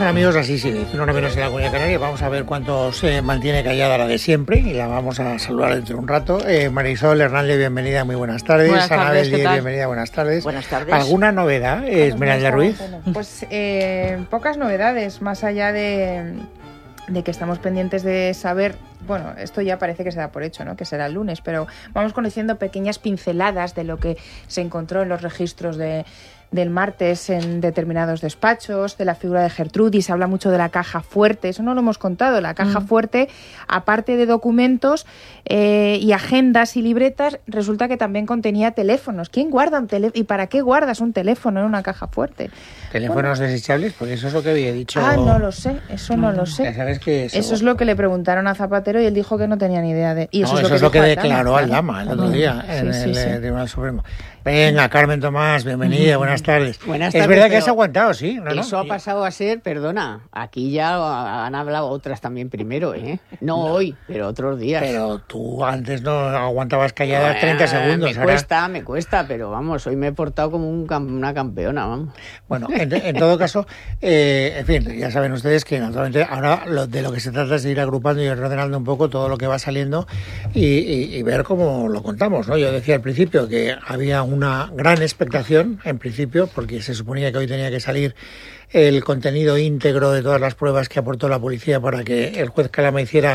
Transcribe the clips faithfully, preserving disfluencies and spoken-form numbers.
son amigos, así sigue. Uno menos en la Comunidad Canaria. Vamos a ver cuánto se mantiene callada la de siempre y la vamos a saludar dentro de un rato. Eh, Marisol Hernández, bienvenida, muy buenas tardes. Buenas tardes, Anabel ¿qué Díez, tal? bienvenida, buenas tardes. Buenas tardes. ¿Alguna novedad, Esmeralda Ruiz? Pues eh, pocas novedades, más allá de, de que estamos pendientes de saber. Bueno, esto ya parece que se da por hecho, ¿no? Que será el lunes, pero vamos conociendo pequeñas pinceladas de lo que se encontró en los registros de, del martes en determinados despachos, de la figura de Gertrudis. Se habla mucho de la caja fuerte, eso no lo hemos contado. La caja mm. fuerte, aparte de documentos eh, y agendas y libretas, resulta que también contenía teléfonos. ¿Quién guarda un teléfono? ¿Y para qué guardas un teléfono en una caja fuerte? ¿Teléfonos bueno. desechables? Porque eso es lo que había dicho. Ah, no lo sé, eso no, no lo sé. Ya sabes que eso... eso es lo que le preguntaron a Zapatero y él dijo que no tenía ni idea de... Y eso, no, es, eso lo es lo que, que declaró Aldama el otro día sí, en sí, el sí. Tribunal Supremo. Venga, Carmen Tomás, bienvenida, buenas tardes. Buenas tardes. Es verdad que has aguantado, sí. No, eso no? ha pasado a ser, perdona, aquí ya han hablado otras también primero, ¿eh? No, no. hoy, pero otros días. Pero tú antes no aguantabas callada no, treinta segundos. Me ahora... cuesta, me cuesta, pero vamos, hoy me he portado como un, una campeona, vamos. Bueno, en, en todo caso, eh, en fin, ya saben ustedes que naturalmente ahora lo, de lo que se trata es de ir agrupando y ordenando un poco todo lo que va saliendo y, y, y ver cómo lo contamos, ¿no? Yo decía al principio que había una gran expectación, en principio, porque se suponía que hoy tenía que salir el contenido íntegro de todas las pruebas que aportó la policía para que el juez Calama hiciera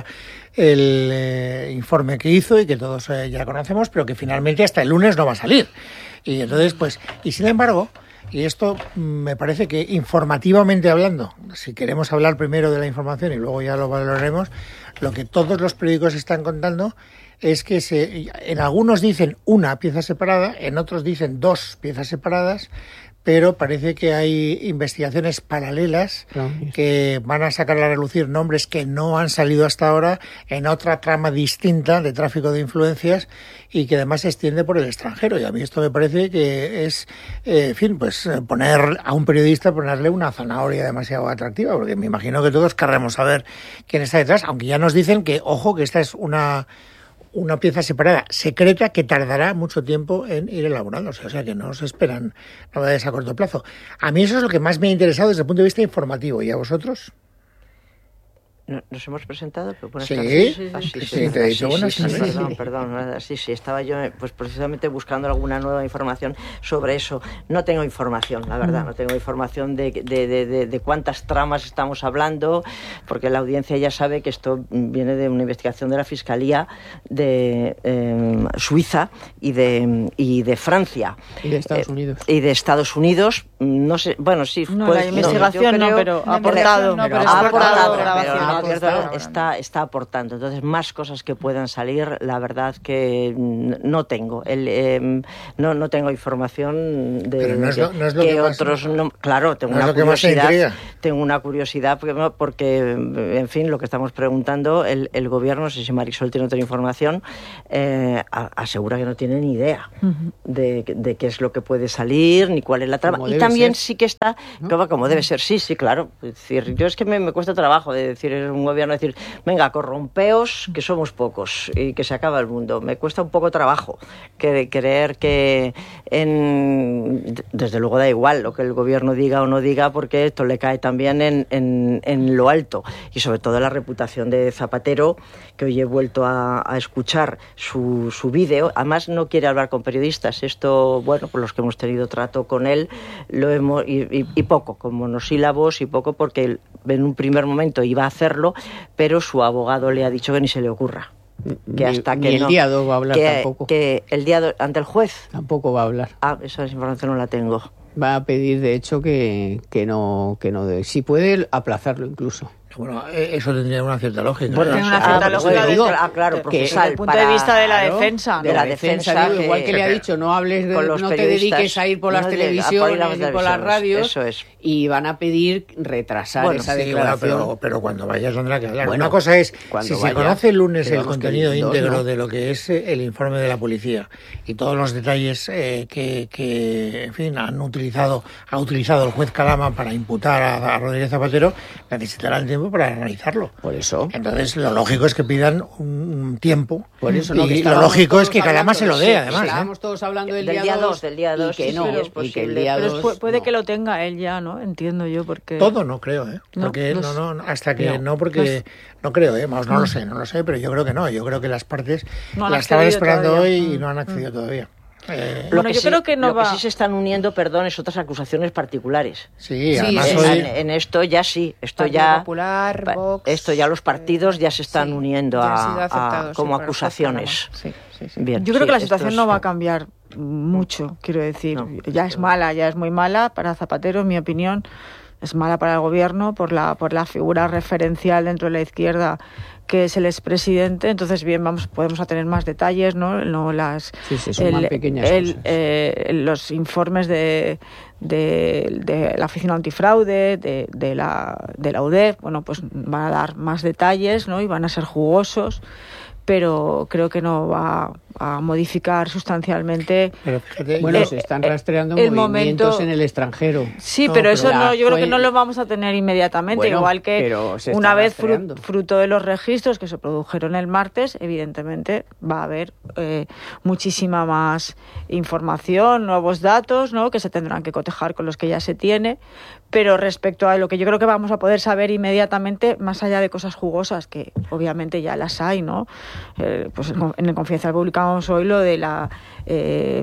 el eh, informe que hizo y que todos eh, ya conocemos, pero que finalmente hasta el lunes no va a salir. Y entonces, pues, y sin embargo, y esto me parece que informativamente hablando, si queremos hablar primero de la información y luego ya lo valoraremos, lo que todos los periódicos están contando es que se, en algunos dicen una pieza separada, en otros dicen dos piezas separadas, pero parece que hay investigaciones paralelas no, que van a sacar a relucir nombres que no han salido hasta ahora en otra trama distinta de tráfico de influencias y que además se extiende por el extranjero. Y a mí esto me parece que es, eh, en fin, pues poner a un periodista, ponerle una zanahoria demasiado atractiva, porque me imagino que todos querremos saber quién está detrás, aunque ya nos dicen que, ojo, que esta es una... una pieza separada, secreta, que tardará mucho tiempo en ir elaborándose, o sea que no se esperan novedades a corto plazo. A mí eso es lo que más me ha interesado desde el punto de vista informativo. ¿Y a vosotros? Nos hemos presentado, pero buenas sí, tardes. Sí, ah, sí, sí, sí, te he dicho sí, buenas sí, tardes. Sí, perdón, perdón, nada, sí, sí, estaba yo pues precisamente buscando alguna nueva información sobre eso. No tengo información, la verdad, no tengo información de, de, de, de, de cuántas tramas estamos hablando, porque la audiencia ya sabe que esto viene de una investigación de la Fiscalía de eh, Suiza y de, y de Francia. Y de Estados Unidos. Eh, y de Estados Unidos, no sé, bueno, sí. No, pues, la investigación no, no, pero ha aportado. No, pero ha aportado, aportado pero no, está Está, está aportando. Entonces, más cosas que puedan salir, la verdad que no tengo. El, eh, no, no tengo información de pero no es lo, no es lo que, que otros... No, claro, tengo no una es lo curiosidad. Que más tengo una curiosidad porque, porque, en fin, lo que estamos preguntando, el, el gobierno, no sé si Marisol tiene otra información, eh, asegura que no tiene ni idea uh-huh. de, de qué es lo que puede salir, ni cuál es la trama. Y también ser. sí que está, ¿no? como, como debe ser, sí, sí, claro. Es decir, yo es que me, me cuesta trabajo de decir, es un gobierno decir, venga, corrompeos, que somos pocos y que se acaba el mundo. Me cuesta un poco trabajo que, creer que en, desde luego da igual lo que el gobierno diga o no diga, porque esto le cae también en, en, en lo alto, y sobre todo la reputación de Zapatero, que hoy he vuelto a, a escuchar su, su vídeo. Además no quiere hablar con periodistas. Esto, bueno, por los que hemos tenido trato con él, lo hemos y, y, y poco, con monosílabos y poco, porque en un primer momento iba a hacerlo, pero su abogado le ha dicho que ni se le ocurra. Que hasta ni, que ni el no, diado va a hablar que, tampoco. Que el diado ante el juez tampoco va a hablar. Ah, esa información no la tengo. Va a pedir, de hecho, que, que no, que no dé. Si puede, aplazarlo incluso. Bueno, eso tendría una cierta lógica. Bueno, tiene una cierta ah, lógica. Digo, ah, claro, que, desde el punto de vista de la claro, defensa. De la defensa, defensa digo, que, igual que le ha dicho, no hables, de, no te dediques a ir por las no televisiones y por las radios, eso es. Y van a pedir retrasar bueno, sí, esa declaración. Bueno, pero, pero cuando vayas tendrá que hablar. Bueno, una cosa es, si vaya, se conoce el lunes el contenido dos, íntegro ¿no? de lo que es el informe de la policía y todos los detalles eh, que, que, en fin, han utilizado, ha utilizado el juez Calama para imputar a, a Rodríguez Zapatero, necesitarán tiempo tiempo para analizarlo. Por eso. Entonces, lo lógico es que pidan un tiempo. Por eso, ¿no? Y lo lógico es que cada más se lo dé, además. Estábamos todos hablando del, del día dos, del día dos, y que sí, no, sí, es y que el posible. día Pero dos, pu- puede no. que lo tenga él ya, ¿no? Entiendo yo, porque... Todo no creo, ¿eh? No, Porque los- no, no, hasta que no, no, porque no creo, ¿eh? Vamos, no lo sé, no lo sé, pero yo creo que no. Yo creo que las partes No han la estaban accedido esperando todavía. hoy y Mm. no han accedido todavía. Eh, Lo Bueno, que yo sí- creo que no lo va- que sí se están uniendo, perdón, es otras acusaciones particulares. sí, Sí, además sí, hoy... En, en esto ya sí, esto Partido ya Popular, pa- Vox, esto ya los partidos ya se están sí, uniendo ya han a, sido a- aceptados, sí, como por el juez acusaciones. Carrama. Sí, sí, sí. Bien, Yo creo sí, que la esto situación es- no va a cambiar mucho, quiero decir. No. Ya es mala, ya es muy mala para Zapatero, en mi opinión. Es mala para el gobierno por la por la figura referencial dentro de la izquierda que es el expresidente. Entonces, bien, vamos podemos a tener más detalles, ¿no? No las Sí, se suman pequeñas el- cosas. eh, los informes de, de, de la Oficina Antifraude, de, de la de la U D E F, bueno, pues van a dar más detalles, ¿no? Y van a ser jugosos, pero creo que no va a modificar sustancialmente. Pero fíjate, Bueno, Eh, se están eh, rastreando el movimientos momento- en el extranjero. Sí, No, pero pero eso ya no, yo creo fue- que no lo vamos a tener inmediatamente, Bueno, igual que pero se una está vez fru- rastreando. fruto de los registros que se produjeron el martes, evidentemente va a haber eh, muchísima más información, nuevos datos, ¿no? Que se tendrán que cotejar con los que ya se tiene, pero respecto a lo que yo creo que vamos a poder saber inmediatamente, más allá de cosas jugosas, que obviamente ya las hay, ¿no? Eh, pues en en el Confidencial publicamos hoy lo de la eh,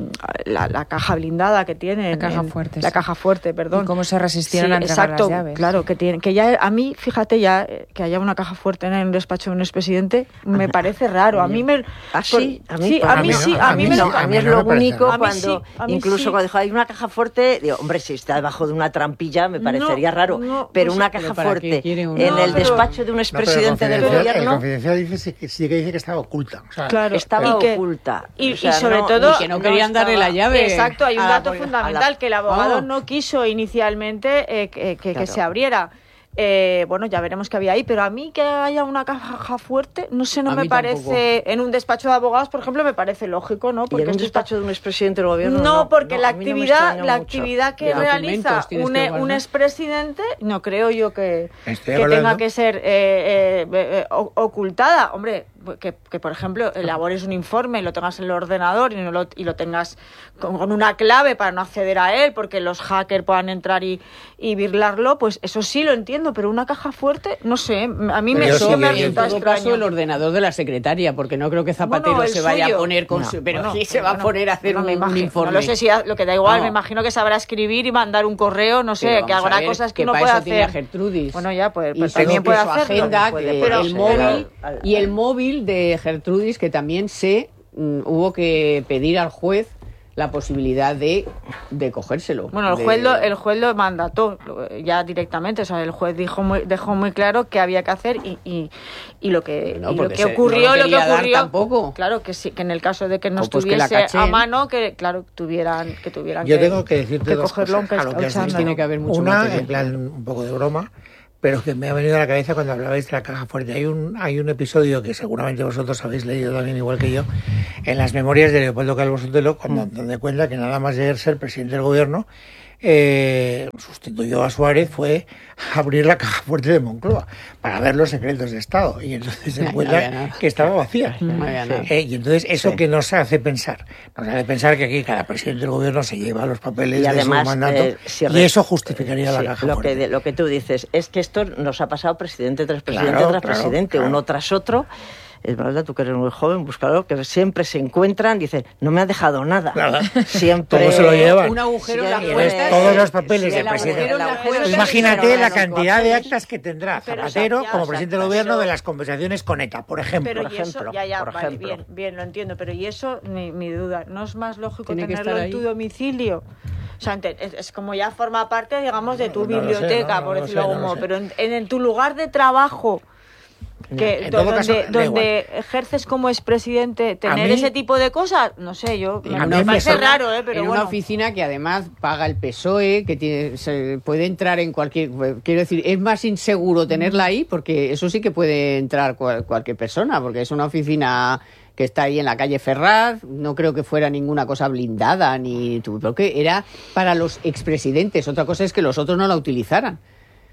la, la caja blindada que tiene La caja fuerte, la sí. caja fuerte, perdón. Y cómo se resistieron Sí, a entregar exacto, las llaves. claro, que tiene, que ya a mí, fíjate ya eh, que haya una caja fuerte en el despacho de un expresidente me parece raro. A mí me ¿Ah, sí? A mí, sí, pues, a mí no, sí, a a mí mí me no, lo a mí es no lo me parece único raro. A mí cuando, sí, a mí incluso sí. cuando dijo hay una caja fuerte, digo, hombre, si está debajo de una trampilla me parecería No, raro, no, pero pues, una pero caja ¿para qué fuerte quiere una? en No, el pero- despacho de un No, pero el expresidente del confidencial- El gobierno confidencial dice, sí, que- sí que dice que estaba oculta. O sea, Claro, estaba y que- oculta. Y, O sea, y sobre no- todo y que no querían darle estaba- la llave. Exacto, hay un a la dato poli- fundamental, a la- que el abogado Vamos. no quiso inicialmente eh, que, que- que Claro. se abriera. Eh, bueno, ya veremos qué había ahí, pero a mí que haya una caja fuerte, no sé, no A me mí parece, en un despacho de abogados, por ejemplo, me parece lógico, ¿no? y en un esto está- despacho de un expresidente del gobierno No, porque la a mí no me actividad, extrañó la mucho. actividad que Ya. realiza Documentos tienes un, que e- un guardar. expresidente, no creo yo que, Estoy que hablando- tenga que ser eh, eh, eh, o- ocultada. Hombre, que, que, por ejemplo elabores un informe y lo tengas en el ordenador y, no lo, y lo tengas con, con una clave para no acceder a él, porque los hackers puedan entrar y, y birlarlo, pues eso sí lo entiendo, pero una caja fuerte, no sé, a mí Pero me, yo sí sí que me que- Y en resulta todo extraño. caso el ordenador de la secretaria, porque no creo que Zapatero Bueno, el se vaya suyo. a poner con No. su... Pero Bueno, sí se va bueno, a poner a hacer no un, me un imagino, informe. No lo sé si ha- lo que da igual, No. me imagino que sabrá escribir y mandar un correo, no sé, Pero que vamos a habrá ver, cosas que, que no para puede eso tiene a hacer. Gertrudis. Bueno, ya, pues, Y pues tengo también que puede su hacerlo. agenda, puede, que pero- el móvil pero- y el móvil de Gertrudis, que también sé, mm, hubo que pedir al juez la posibilidad de, de cogérselo. Bueno, el de- juez, lo, el juez lo mandató lo- ya directamente, o sea, el juez dijo muy, dejó muy claro qué había que hacer y, y, y lo que, No, y lo porque que se- ocurrió, no lo lo que quería dar ocurrió, tampoco. claro que sí, que en el caso de que no O pues que la estuviese a cachen. mano, que claro, tuvieran que tuvieran Yo que, tengo que decirte que dos cogerlo cosas a lo que has escuchándolo. dicho. Tiene que haber mucho Una, material. en plan, un poco de broma, pero que me ha venido a la cabeza cuando hablabais de la caja fuerte. Hay un, hay un episodio que seguramente vosotros habéis leído también, igual que yo, en las memorias de Leopoldo Calvo Sotelo, cuando, donde cuenta que nada más llegar a ser presidente del gobierno, eh, sustituyó a Suárez, fue abrir la caja fuerte de Moncloa para ver los secretos de Estado. Y entonces se No encuentra había nada. que estaba vacía. No había nada. Eh, y entonces eso Sí. que nos hace pensar, nos hace pensar que aquí cada presidente del gobierno se lleva los papeles Y de además, su mandato eh, si y re- eso justificaría la Sí, caja lo fuerte. que, de- lo que tú dices es que esto nos ha pasado presidente tras presidente Claro, tras claro, presidente, claro. uno tras otro. Es verdad, tú que eres muy joven, búscalo, que siempre se encuentran, dicen, no me ha dejado nada. Nada. Siempre Todo se lo llevan. Un agujero en la Siempre- Pues fuerza. todos los papeles Sí, del el presidente. agujero en la fuerza. Pues imagínate Pero la los cantidad de papeles- actas que tendrá Pero Zapatero ya, como ya, presidente del ya, gobierno eso- de las conversaciones con ETA, por ejemplo. Pero por y eso, ejemplo, ya, ya, por vale, ejemplo. bien, bien, lo entiendo, pero y eso, mi, mi duda, ¿no es más lógico Tiene que tenerlo estar en tu ahí. domicilio? O sea, ente- es, es como ya forma parte, digamos, de tu No, no lo sé, biblioteca, no, no por lo decirlo sé, no como, lo sé. pero en, en, en tu lugar de trabajo, que En do- todo donde, caso, da donde ejerces como expresidente, tener mí- ese tipo de cosas, no sé, yo, En me, a una mí me parece oficina- raro, ¿eh? Pero en bueno. una oficina que además paga el P S O E, que tiene, se puede entrar en cualquier... Quiero decir, es más inseguro tenerla ahí porque eso sí que puede entrar cual- cualquier persona, porque es una oficina que está ahí en la calle Ferraz, no creo que fuera ninguna cosa blindada, ni tú, creo que era para los expresidentes, otra cosa es que los otros no la utilizaran.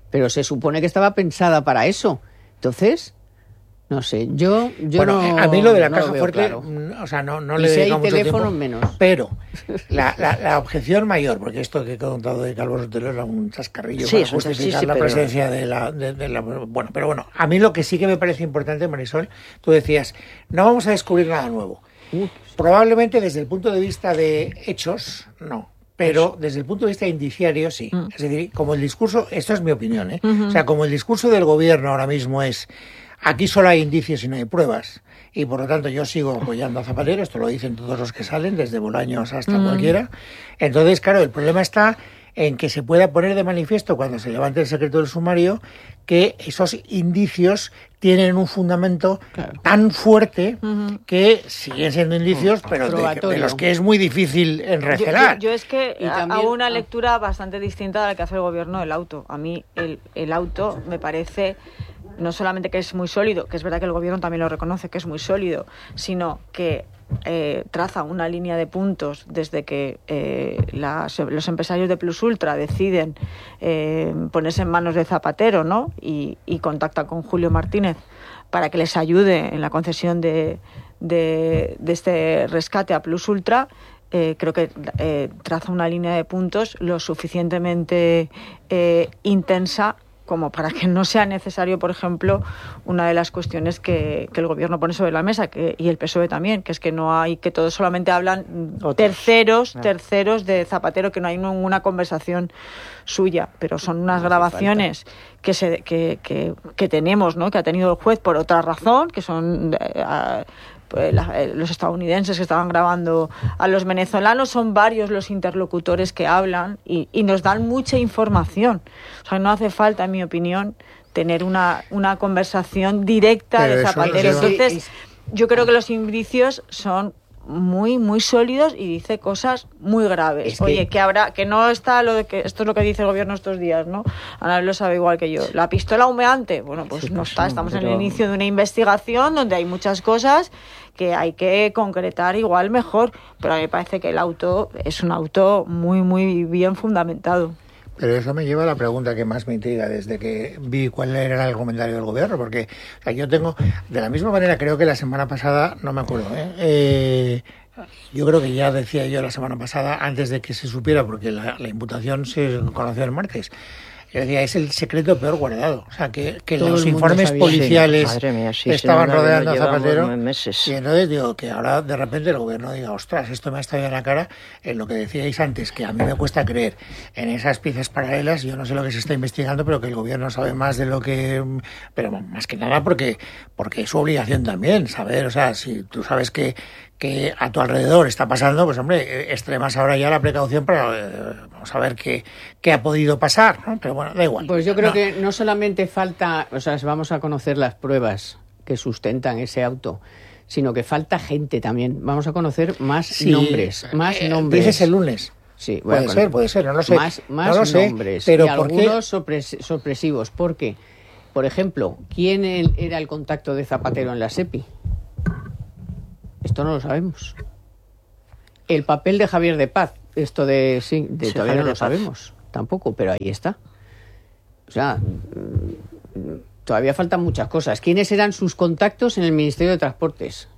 pero se supone que estaba pensada para eso. Entonces, no sé, yo, yo bueno, no. a mí lo de la no caja lo veo fuerte, claro. o sea, no, no Y le si hay dedico mucho teléfonos, tiempo, menos. Pero la, la, la objeción mayor, porque esto que he contado de Calvo Sotelo era un chascarrillo sí, para justificar sí, sí, la pero... presencia de la, de, de la... Bueno, pero bueno, a mí lo que sí que me parece importante, Marisol, tú decías, no vamos a descubrir nada nuevo. Uh, Probablemente desde el punto de vista de hechos, no. Pero desde el punto de vista indiciario, sí. Mm. Es decir, como el discurso, esto es mi opinión, ¿eh? Uh-huh. O sea, como el discurso del gobierno ahora mismo es, aquí solo hay indicios y no hay pruebas, y por lo tanto yo sigo apoyando a Zapatero, esto lo dicen todos los que salen, desde Bolaños hasta uh-huh. cualquiera. Entonces, claro, el problema está en que se pueda poner de manifiesto cuando se levante el secreto del sumario que esos indicios tienen un fundamento claro. tan fuerte uh-huh. que siguen siendo indicios, pero de, de los que es muy difícil enrecelar. Yo, yo, yo es que también, hago una lectura bastante distinta a la que hace el gobierno del auto. A mí el, el auto me parece no solamente que es muy sólido, que es verdad que el gobierno también lo reconoce, que es muy sólido, sino que Eh, traza una línea de puntos desde que eh, las, los empresarios de Plus Ultra deciden eh, ponerse en manos de Zapatero, ¿no? y, y contacta con Julio Martínez para que les ayude en la concesión de, de, de este rescate a Plus Ultra. Eh, creo que eh, traza una línea de puntos lo suficientemente eh, intensa como para que no sea necesario, por ejemplo, una de las cuestiones que, que el gobierno pone sobre la mesa, que, y el P S O E también, que es que no hay, que todos solamente hablan Otros. terceros, ah. terceros de Zapatero, que no hay ninguna conversación suya, pero son unas no grabaciones que, se, que, que, que tenemos, ¿no? Que ha tenido el juez por otra razón, que son eh, pues, la, eh, los estadounidenses que estaban grabando a los venezolanos, son varios los interlocutores que hablan y, y nos dan mucha información. O sea, no hace falta, en mi opinión, tener una, una conversación directa pero de Zapatero. No Entonces, yo creo que los indicios son muy muy sólidos y dice cosas muy graves. Es que... Oye, que habrá, que no está lo de que esto es lo que dice el gobierno estos días, ¿no? Ana lo sabe igual que yo. La pistola humeante, bueno, pues sí, no pues está, no, estamos pero... en el inicio de una investigación donde hay muchas cosas que hay que concretar igual mejor, pero a mí me parece que el auto es un auto muy muy bien fundamentado. Pero eso me lleva a la pregunta que más me intriga desde que vi cuál era el comentario del gobierno, porque o sea, yo tengo, de la misma manera, creo que la semana pasada, no me acuerdo, ¿eh? Eh, yo creo que ya decía yo la semana pasada, antes de que se supiera, porque la, la imputación se conoció el martes, yo decía, es el secreto peor guardado. O sea, que, que los informes sabía. policiales sí, mía, sí, estaban sí, no, rodeando a Zapatero. Meses. Y entonces digo, que ahora de repente el gobierno diga, ostras, esto me ha estado en la cara, en lo que decíais antes, que a mí me cuesta creer en esas piezas paralelas. Yo no sé lo que se está investigando, pero que el gobierno sabe más de lo que... Pero más que nada porque, porque es su obligación también saber, o sea, si tú sabes que que a tu alrededor está pasando, pues hombre, extremas ahora ya la precaución para eh, vamos a ver qué, qué ha podido pasar, ¿no? Pero bueno, da igual. Pues yo creo no. que no solamente falta, o sea, vamos a conocer las pruebas que sustentan ese auto, sino que falta gente también. Vamos a conocer más sí, nombres, más eh, nombres. Dices el lunes. Sí, puede bueno, ser, puede ser, no lo sé. Más, más no lo sé, nombres, pero y algunos sorpres, sorpresivos. ¿Por qué? Por ejemplo, ¿quién era el contacto de Zapatero en la SEPI? Esto no lo sabemos. El papel de Javier de Paz, esto de sí, de, sí todavía Javier no lo sabemos, tampoco, pero ahí está. O sea, todavía faltan muchas cosas. ¿Quiénes eran sus contactos en el Ministerio de Transportes?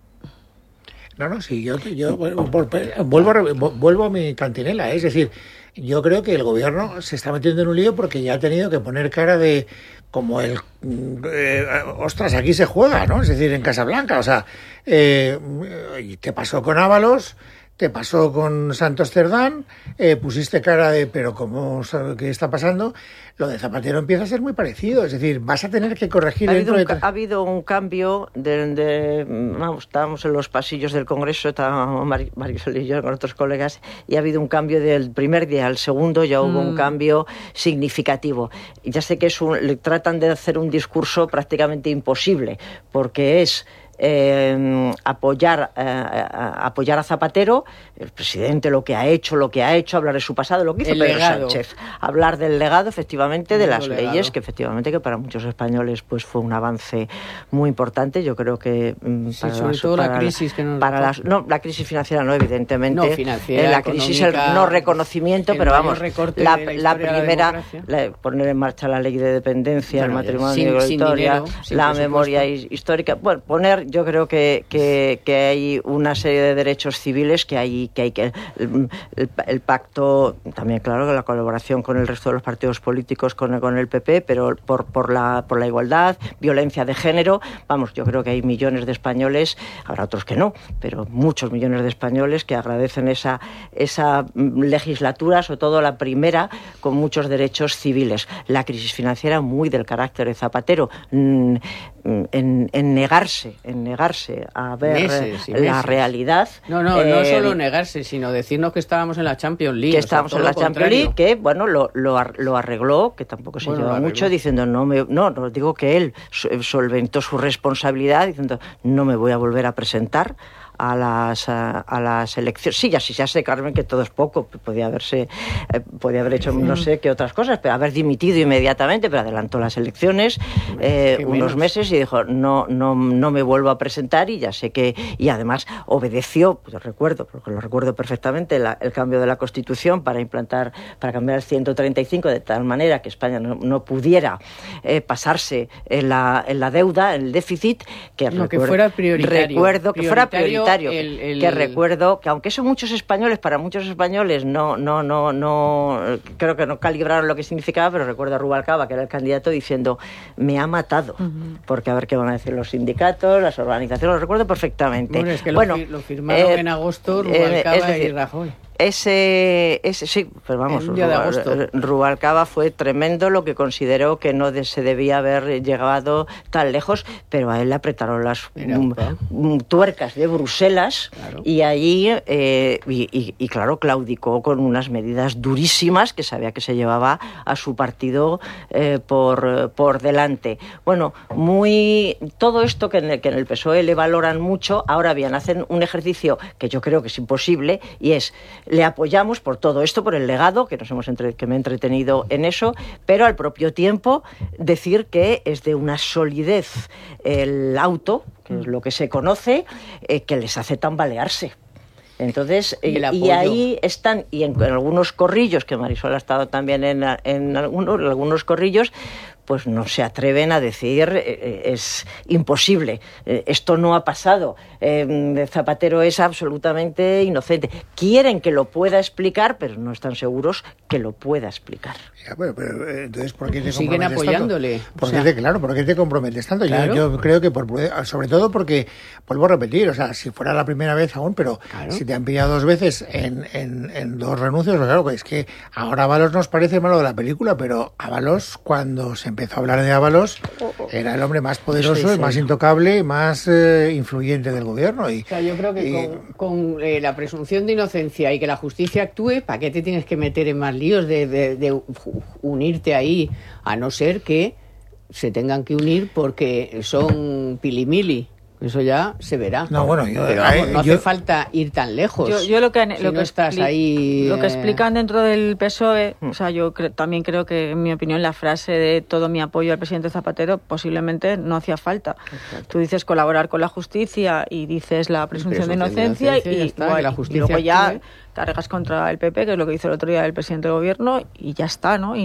No, no, sí, yo, yo vuelvo, a, vuelvo a mi cantinela, es decir, yo creo que el gobierno se está metiendo en un lío porque ya ha tenido que poner cara de como el eh, ostras, aquí se juega, ¿no? Es decir, en Casablanca, o sea, eh, ¿qué pasó con Ábalos? Te pasó con Santos Cerdán, eh, pusiste cara de, pero ¿cómo, qué está pasando? Lo de Zapatero empieza a ser muy parecido, es decir, vas a tener que corregir... Ha habido, dentro un, de... ha habido un cambio, de, de, vamos, estábamos en los pasillos del Congreso, estábamos Mar, Marisol y yo con otros colegas, y ha habido un cambio del primer día al segundo, ya hubo mm. un cambio significativo. Ya sé que es un, le tratan de hacer un discurso prácticamente imposible, porque es... eh, apoyar, eh, apoyar a Zapatero, el presidente lo que ha hecho, lo que ha hecho, hablar de su pasado, lo que hizo el Pedro legado. Sánchez, hablar del legado, efectivamente, de El las legado. leyes, que efectivamente que para muchos españoles pues fue un avance muy importante. Yo creo que mm, Sí, para sobre las, todo la para crisis que nos para tocó. las, no, la crisis financiera no, evidentemente. No, financiera, Eh, la crisis, el económica, no reconocimiento, el pero mayor vamos, recorte la, de la la historia de la primera, democracia. la- poner en marcha la ley de dependencia, Bueno, el ya, matrimonio sin- sin igualitario, dinero, sin la presupuesto. memoria his- histórica. Bueno, poner, yo creo que, que, que hay una serie de derechos civiles que hay que hay que el, el- el pacto, también claro, la colaboración con el resto de los partidos políticos, con, con el P P, pero por, por la por la igualdad, violencia de género. Vamos, yo creo que hay millones de españoles, habrá otros que no, pero muchos millones de españoles que agradecen esa esa mm, legislatura, sobre todo la primera, con muchos derechos civiles. La crisis financiera muy del carácter de Zapatero, mm, en, en negarse, en negarse a ver Meses y la meses. realidad. No, no, no eh, solo negarse, sino decirnos que estábamos en la Champions League. que o sea, estábamos todo en la lo Champions contrario. League, que bueno, lo, lo, ar- lo arregló, que tampoco se Bueno, lleva lo arregló. mucho, diciendo no me, no, no digo que él so- solventó su responsabilidad, diciendo no me voy a volver a presentar a las a, a las elecciones. Sí, ya sí, ya sé, Carmen, que todo es poco, podía haberse eh, podía haber hecho no sé qué otras cosas, pero haber dimitido inmediatamente, pero adelantó las elecciones eh, qué unos menos. meses y dijo no no no me vuelvo a presentar, y ya sé que, y además obedeció, pues recuerdo, porque lo recuerdo perfectamente, la- el cambio de la Constitución para implantar, para cambiar el ciento treinta y cinco de tal manera que España no, no pudiera eh, pasarse en la, en la deuda, en el déficit, que, No, que recuerdo- fuera prioritario. recuerdo que fuera Prioritario prioritario, el- el- que recuerdo que aunque son muchos españoles, para muchos españoles no no no no creo que no calibraron lo que significaba, pero recuerdo a Rubalcaba, que era el candidato, diciendo me ha matado, porque a ver qué van a decir los sindicatos, las organizaciones, lo recuerdo perfectamente. Bueno, es que Bueno, lo, fi- lo firmaron eh, en agosto eh, Rubalcaba es decir, y Rajoy. Ese, ese sí, pero vamos, En un día de Rubal- agosto. Rubalcaba fue tremendo, lo que consideró que no de- se debía haber llegado tan lejos, pero a él le apretaron las Mira, mm, pa. mm, tuercas de Bruselas, Claro. y allí, eh, y, y- y claro, claudicó con unas medidas durísimas que sabía que se llevaba a su partido eh, por, por delante. Bueno, muy todo esto que en, el, que en el P S O E le valoran mucho, ahora bien, hacen un ejercicio que yo creo que es imposible, y es, le apoyamos por todo esto, por el legado, que nos hemos entre- que me he entretenido en eso, pero al propio tiempo decir que es de una solidez el auto, que es lo que se conoce, eh, que les hace tambalearse. Entonces, Y el y, apoyo. ahí están, y en, en algunos corrillos, que Marisol ha estado también en, en algunos, en algunos corrillos, pues no se atreven a decir eh, es imposible, eh, esto no ha pasado, eh, Zapatero es absolutamente inocente. Quieren que lo pueda explicar, pero no están seguros que lo pueda explicar. Ya, pero, pero, eh, entonces, ¿por qué te Siguen comprometes apoyándole. tanto? ¿Por O qué sea, te, claro, ¿por qué te comprometes tanto? Yo- Claro. Yo, creo que, por, sobre todo porque, vuelvo a repetir, o sea, si fuera la primera vez aún, pero Claro. si te han pillado dos veces en, en, en dos renuncios, pues claro, es que ahora Ábalos nos parece malo de la película, pero Ábalos, cuando se empezó a hablar de Ábalos, era el hombre más poderoso, Eso dice el más él. intocable, más eh, influyente del gobierno. Y, O sea, yo creo que y- con, con, eh, la presunción de inocencia y que la justicia actúe, ¿para qué te tienes que meter en más líos de, de- de unirte ahí? A no ser que se tengan que unir porque son pilimili. Eso ya se verá. No, bueno, yo- Pero vamos, eh, no yo- hace falta ir tan lejos. Yo, yo lo que, Si lo no que estás expli- ahí... lo que eh, explican dentro del P S O E, o sea, yo cre- también creo que, en mi opinión, la frase de todo mi apoyo al presidente Zapatero posiblemente no hacía falta. Tú dices colaborar con la justicia y dices la presunción de Presunción de inocencia, inocencia y y, ya está, igual- que la y justicia luego ya actúe. cargas contra el P P, que es lo que hizo el otro día el presidente del gobierno, y ya está, ¿no? Y